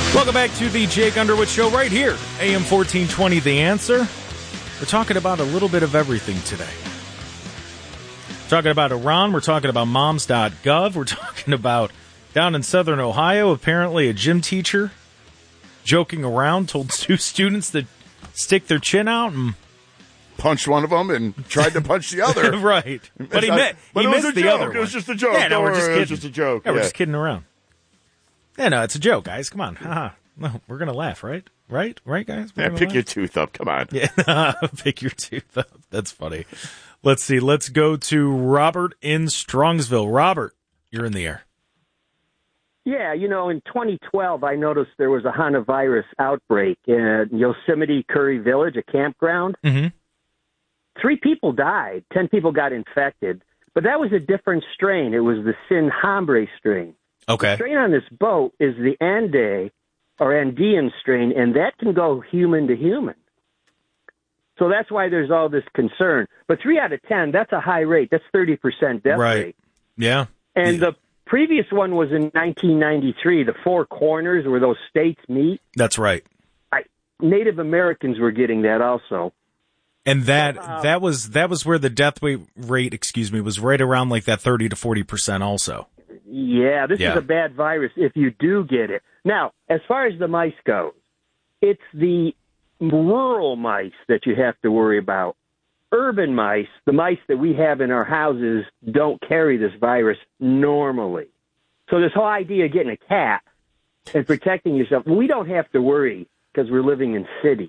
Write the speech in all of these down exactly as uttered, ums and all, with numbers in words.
Welcome back to the Jake Underwood Show right here, A M fourteen twenty, The Answer. We're talking about a little bit of everything today. We're talking about Iran. We're talking about moms dot gov. We're talking about down in southern Ohio, apparently a gym teacher joking around told two students to stick their chin out and punched one of them and tried to punch the other. Right. But he, met, but he it missed was a the joke. other one. It was just a joke. Yeah, no, we're just kidding. It was just a joke. Yeah, yeah. we're just kidding around. Yeah, no, it's a joke, guys. Come on. Ha-ha. No, we're going to laugh, right? Right? Right, guys? We're Yeah, pick laugh? your tooth up. Come on. Yeah, pick your tooth up. That's funny. Let's see. Let's go to Robert in Strongsville. Robert, you're in the air. Yeah, you know, in twenty twelve, I noticed there was a hantavirus outbreak in Yosemite Curry Village, a campground. Mm-hmm. Three people died. Ten people got infected. But that was a different strain. It was the Sin Hambre strain. Okay. The strain on this boat is the Ande or Andean strain, and that can go human to human. So that's why there's all this concern. But three out of ten, that's a high rate. That's thirty percent death Right. rate. Yeah. And yeah. the previous one was in nineteen ninety-three, the Four Corners, where those states meet. That's right. I, Native Americans were getting that also. And that Uh, that was that was where the death rate, rate, excuse me, was right around like that thirty to forty percent also. Yeah, this Yeah. is a bad virus if you do get it. Now, as far as the mice goes, it's the rural mice that you have to worry about. Urban mice, the mice that we have in our houses, don't carry this virus normally. So this whole idea of getting a cat and protecting yourself, we don't have to worry because we're living in cities.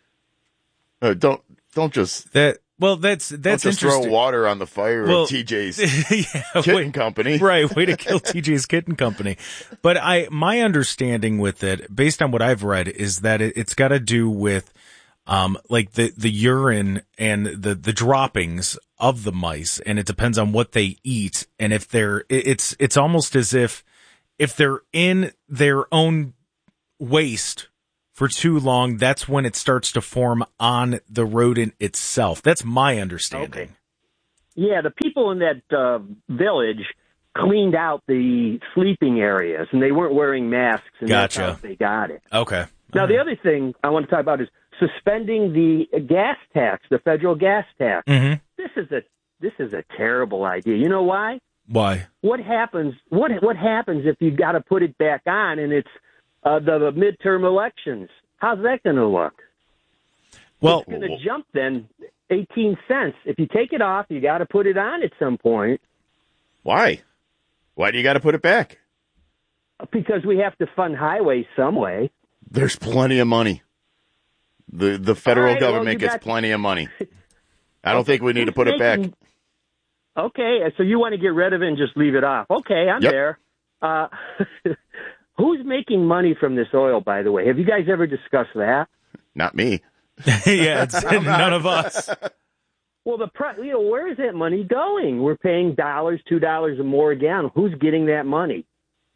Uh, don't don't just That well, that's don't that's just throw interesting. water on the fire Well, of T J's yeah, kitten wait, company. Right, way to kill T J's Kitten Company. But I, my understanding with it, based on what I've read, is that it, it's got to do with, um, like the, the urine and the, the droppings of the mice, and it depends on what they eat. And if they're, it, it's, it's almost as if, if they're in their own waste for too long, that's when it starts to form on the rodent itself. That's my understanding. Okay. Yeah, the people in that uh, village cleaned out the sleeping areas, and they weren't wearing masks, and Gotcha. that's how they got it. Okay. Now, the other thing I want to talk about is suspending the gas tax, the federal gas tax. Mm-hmm. This is a this is a terrible idea. You know why? Why? What happens? What what happens if you got to put it back on and it's uh, the, the midterm elections? How's that going to look? Well, It's going to jump then eighteen cents. If you take it off, you got to put it on at some point. Why? Why do you got to put it back? Because we have to fund highways some way. There's plenty of money. The the federal All right, well, government you gets got- plenty of money. I don't think we need to put it back. Making- Okay, so you want to get rid of it and just leave it off. Okay, I'm Yep. there. Uh, who's making money from this oil, by the way? Have you guys ever discussed that? Not me. yeah, it's none of us. Well, the pri- you know, where is that money going? We're paying dollars, two dollars or more a gallon. Who's getting that money?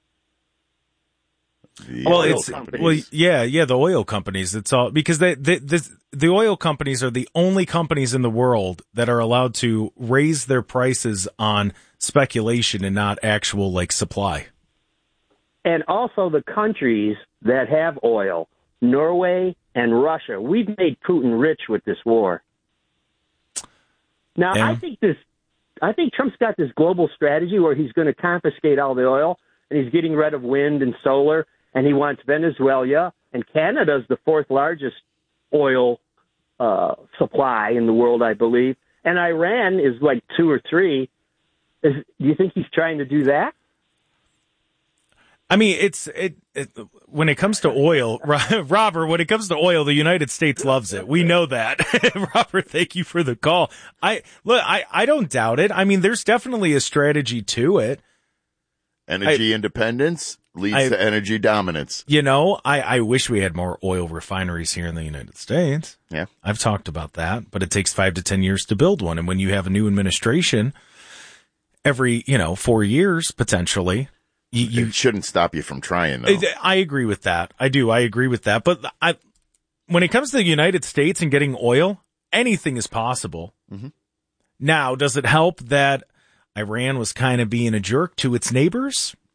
The Well, oil it's companies. well, yeah, yeah. The oil companies. It's all because they, they this, the oil companies are the only companies in the world that are allowed to raise their prices on speculation and not actual like supply. And also the countries that have oil, Norway and Russia. We've made Putin rich with this war. Now, Yeah. I think this, I think Trump's got this global strategy where he's going to confiscate all the oil, and he's getting rid of wind and solar, and he wants Venezuela, and Canada's the fourth largest oil uh, supply in the world, I believe, and Iran is like two or three. Is, do you think he's trying to do that? I mean, it's it, it when it comes to oil, Robert. When it comes to oil, the United States loves it. We know that, Robert. Thank you for the call. I look, I I don't doubt it. I mean, there's definitely a strategy to it. Energy independence leads I- to energy dominance. You know, I, I wish we had more oil refineries here in the United States. Yeah. I've talked about that, but it takes five to ten years to build one. And when you have a new administration every, you know, four years potentially, you, you It shouldn't stop you from trying, though. I agree with that. I do. I agree with that. But I, when it comes to the United States and getting oil, anything is possible. Mm-hmm. Now, does it help that Iran was kind of being a jerk to its neighbors?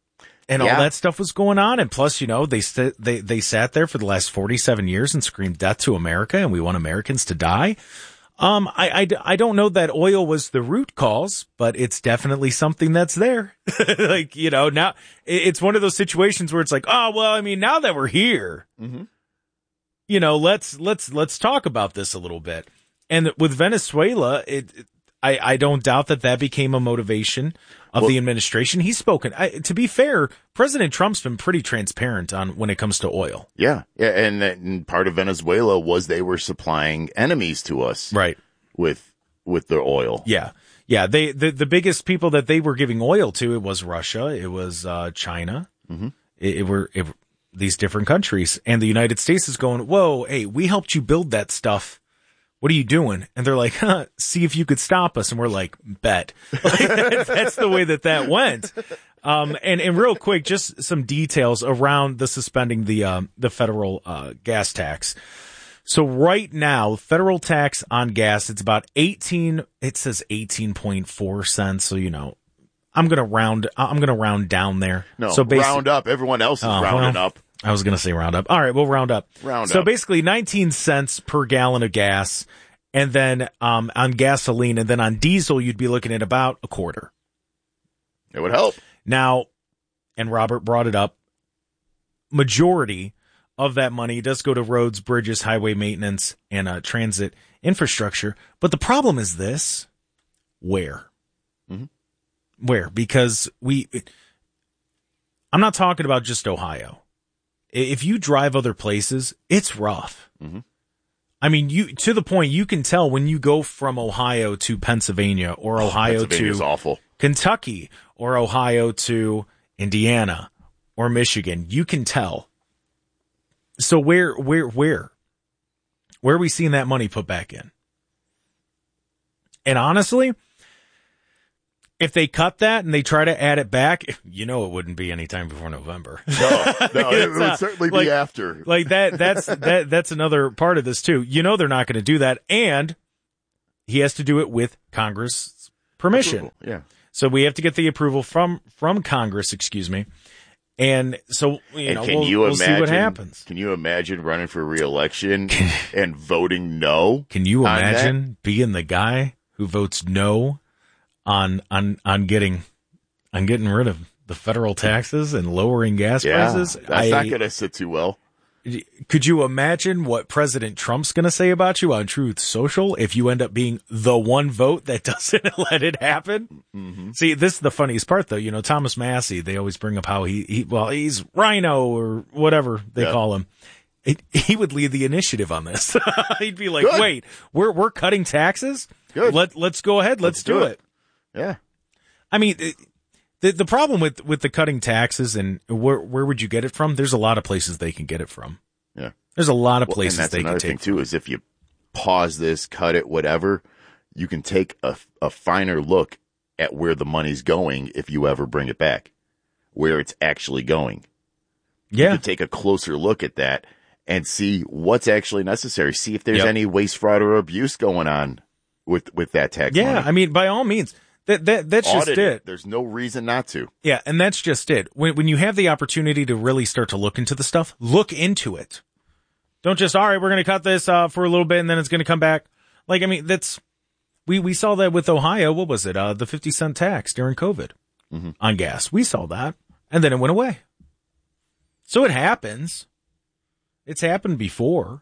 And Yeah. all that stuff was going on. And plus, you know, they, st- they, they sat there for the last forty-seven years and screamed death to America, and we want Americans to die. Um, I, I, I don't know that oil was the root cause, but it's definitely something that's there. Like, you know, now it- it's one of those situations where it's like, oh, well, I mean, now that we're here, Mhm. you know, let's, let's, let's talk about this a little bit. And with Venezuela, it, it I, I don't doubt that that became a motivation of Well- the administration. He's spoken. I, to be fair, President Trump's been pretty transparent on when it comes to oil. Yeah. Yeah. And, and part of Venezuela was they were supplying enemies to us Right. with, with their oil. Yeah. Yeah. They, the, the biggest people that they were giving oil to, it was Russia. It was, uh, China. Mm-hmm. It, it were, it, these different countries, and the United States is going, whoa, hey, we helped you build that stuff. What are you doing? And they're like, huh, see if you could stop us. And we're like, bet. Like, that's the way that that went. Um, and, and real quick, just some details around the suspending the, um, the federal, uh, gas tax. So right now, federal tax on gas, it's about eighteen, it says eighteen point four cents. So, you know, I'm going to round, I'm going to round down there. No, so basi- round up. Everyone else is Oh, rounding well, up. I was going to say round up. All right, we'll round up. Round so up. basically nineteen cents per gallon of gas. And then, um, on gasoline, and then on diesel, you'd be looking at about a quarter. It would help. Now, and Robert brought it up, majority of that money does go to roads, bridges, highway maintenance, and uh, transit infrastructure. But the problem is this: where? Mhm. Where? Because we, I'm not talking about just Ohio. If you drive other places, it's rough. Mhm. I mean, you to the point you can tell when you go from Ohio to Pennsylvania or Ohio Pennsylvania's to awful. Kentucky or Ohio to Indiana or Michigan. You can tell. So where, where, where, where are we seeing that money put back in? And honestly, if they cut that and they try to add it back, you know, it wouldn't be any time before November. No, no, it It's, would uh, certainly like- be after. Like that, that's, that, that's another part of this too. You know, they're not going to do that. And he has to do it with Congress permission. Approval, yeah. So we have to get the approval from, from Congress, excuse me. And so, you And know, can we'll, you we'll imagine, see what happens. Can you imagine running for re-election and voting no? Can you on that? imagine being the guy who votes no on, on, on getting, on getting rid of the federal taxes and lowering gas Yeah, prices? that's I- not going to sit too well. Could you imagine what President Trump's going to say about you on Truth Social if you end up being the one vote that doesn't let it happen? Mm-hmm. See, this is the funniest part, though. You know, Thomas Massey, they always bring up how he, he well, he's Rhino or whatever they Yeah. call him. It, he would lead the initiative on this. He'd be like, Good. wait, we're we're cutting taxes? Good. Let, let's go ahead. Let's, Let's do, do it. it. Yeah. I mean, it- the the problem with, with the cutting taxes and where where would you get it from? There's a lot of places they can get it from. Yeah. There's a lot of Well, places and that's they can another thing take. too, is if you pause this, cut it, whatever, you can take a, a finer look at where the money's going if you ever bring it back, where it's actually going. You Yeah. can take a closer look at that and see what's actually necessary. See if there's Yep. any waste, fraud, or abuse going on with, with that tax Yeah, money. I mean, by all means, that that that's just Audit it. There's no reason not to. Yeah, and that's just it. When when you have the opportunity to really start to look into the stuff, look into it. Don't just all right, we're going to cut this uh, for a little bit and then it's going to come back. Like, I mean, that's we we saw that with Ohio. What was it? Uh, the fifty cent tax during COVID Mm-hmm. on gas. We saw that, and then it went away. So it happens. It's happened before.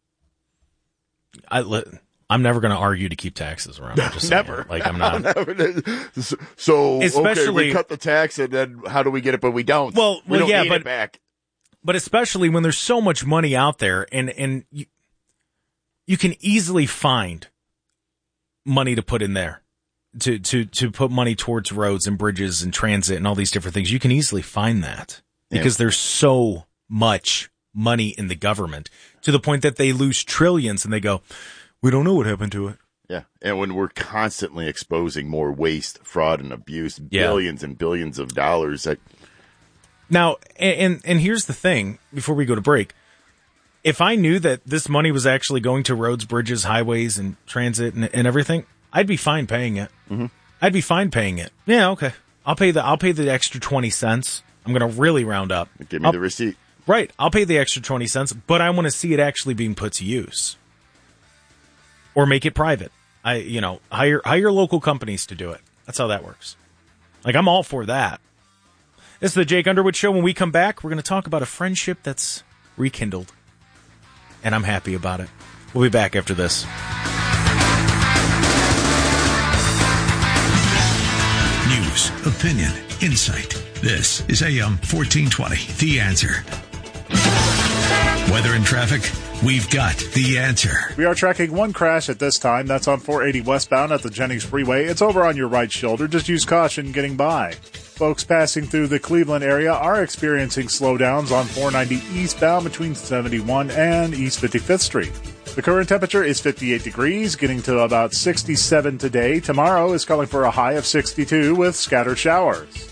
I. li- I'm never going to argue to keep taxes around. I'm just saying. Never. Like I'm not. So, okay, Especially- we cut the tax and then how do we get it, but we don't? Well, we well, don't yeah, need but- it back. But especially when there's so much money out there and, and you, you can easily find money to put in there to, to, to put money towards roads and bridges and transit and all these different things. You can easily find that because there's so much money in the government to the point that they lose trillions and they go, we don't know what happened to it. Yeah. And when we're constantly exposing more waste, fraud, and abuse, Yeah. billions and billions of dollars, that Now, and, and and here's the thing, before we go to break, if I knew that this money was actually going to roads, bridges, highways, and transit and, and everything, I'd be fine paying it. Mm-hmm. I'd be fine paying it. Yeah, okay. I'll pay the I'll pay the extra twenty cents I'm going to really round up. Give me I'll, the receipt. Right. I'll pay the extra twenty cents, but I want to see it actually being put to use. Or make it private. I, you know, hire hire local companies to do it. That's how that works. Like, I'm all for that. This is the Jake Underwood Show. When we come back, we're going to talk about a friendship that's rekindled. And I'm happy about it. We'll be back after this. News, opinion, insight. This is A M fourteen twenty, The Answer. Weather and traffic, we've got the answer. We are tracking one crash at this time. That's on four eighty westbound at the Jennings Freeway. It's over on your right shoulder. Just use caution getting by. Folks passing through the Cleveland area are experiencing slowdowns on four ninety eastbound between seventy-one and East fifty-fifth Street. The current temperature is fifty-eight degrees, getting to about sixty-seven today. Tomorrow is calling for a high of sixty-two with scattered showers.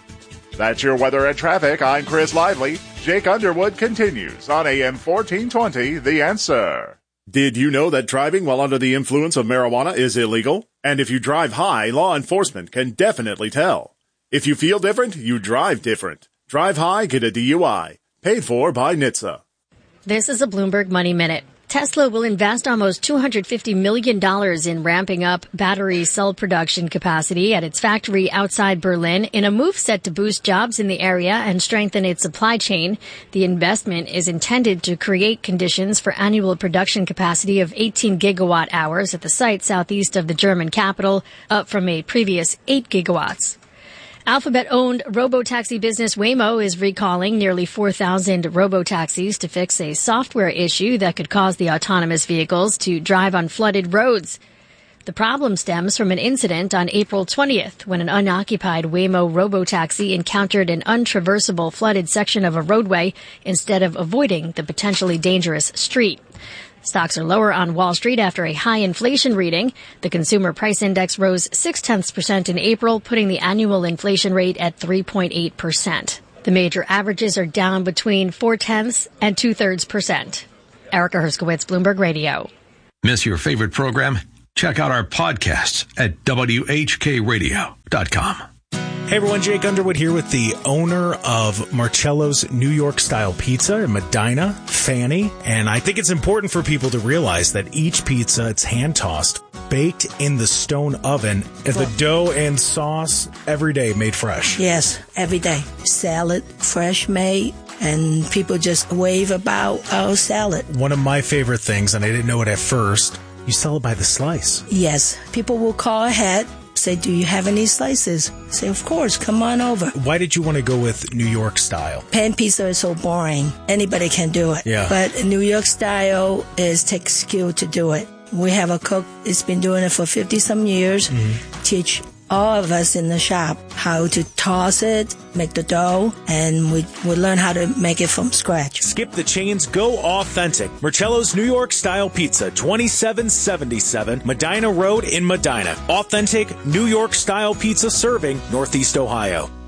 That's your weather and traffic. I'm Chris Lively. Jake Underwood continues on A M fourteen twenty, The Answer. Did you know that driving while under the influence of marijuana is illegal? And if you drive high, law enforcement can definitely tell. If you feel different, you drive different. Drive high, get a D U I. Paid for by N H T S A. This is a Bloomberg Money Minute. Tesla will invest almost two hundred fifty million dollars in ramping up battery cell production capacity at its factory outside Berlin in a move set to boost jobs in the area and strengthen its supply chain. The investment is intended to create conditions for annual production capacity of eighteen gigawatt hours at the site southeast of the German capital, up from a previous eight gigawatts. Alphabet-owned robotaxi business Waymo is recalling nearly four thousand robotaxis to fix a software issue that could cause the autonomous vehicles to drive on flooded roads. The problem stems from an incident on April twentieth when an unoccupied Waymo robotaxi encountered an untraversable flooded section of a roadway instead of avoiding the potentially dangerous street. Stocks are lower on Wall Street after a high inflation reading. The consumer price index rose six tenths percent in April, putting the annual inflation rate at three point eight percent. The major averages are down between four tenths and two thirds percent. Erica Herskowitz, Bloomberg Radio. Miss your favorite program? Check out our podcasts at W H K radio dot com. Hey everyone, Jake Underwood here with the owner of Marcello's New York Style Pizza in Medina, Fanny. And I think it's important for people to realize that each pizza, it's hand tossed, baked in the stone oven, and the dough and sauce every day made fresh. Yes, every day. Salad, fresh made, and people just rave about our salad. One of my favorite things, and I didn't know it at first, you sell it by the slice. Yes, people will call ahead. Say, do you have any slices? Say, of course, come on over. Why did you want to go with New York style? Pan pizza is so boring. Anybody can do it. Yeah. But New York style is takes skill to do it. We have a cook that's been doing it for fifty-some years. Mm-hmm. Teach all of us in the shop how to toss it, make the dough, and we, we learn how to make it from scratch. Skip the chains, go authentic. Marcello's New York Style Pizza, twenty-seven seventy-seven Medina Road in Medina. Authentic New York Style Pizza serving Northeast Ohio.